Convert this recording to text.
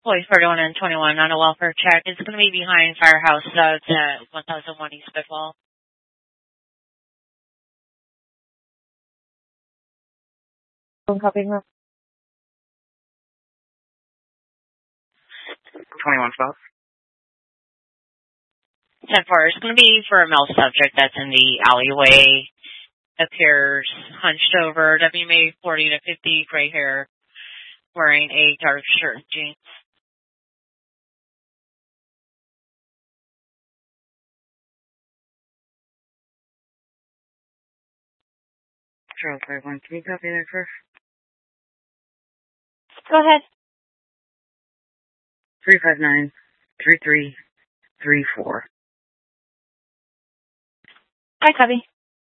Boys 41 and 21 on a welfare check. It's going to be behind Firehouse Studs at 1001 East Bidwell. Copy, ma'am. 21 South. 10-4. It's going to be for a male subject that's in the alleyway. Appears hunched over, WMA 40 to 50, gray hair, wearing a dark shirt and jeans. Charles 51. Can you copy that first? Go ahead. 359-3334. Hi, copy.